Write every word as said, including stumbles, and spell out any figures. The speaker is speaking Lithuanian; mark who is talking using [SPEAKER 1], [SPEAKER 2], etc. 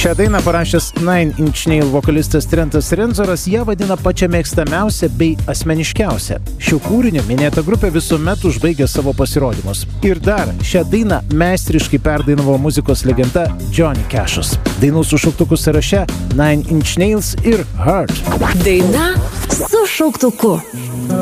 [SPEAKER 1] Šią dainą parašęs Nine Inch Nails vokalistas Trentas Renzoras ją vadina pačia mėgstamiausia bei asmeniškiausia. Šiuo kūriniu minėta grupė visuomet užbaigia savo pasirodymus. Ir dar šią dainą meistriškai perdainavo muzikos legenda Johnny Cashas. Dainų su šauktuku sąraše Nine Inch Nails ir Hurt.
[SPEAKER 2] Daina su šauktuku.